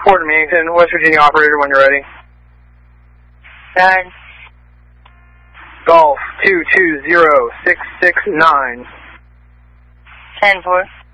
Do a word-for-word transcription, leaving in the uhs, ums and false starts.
Fort Meanington, West Virginia operator when you're ready. Nine. Golf two two zero six six nine. Ten four.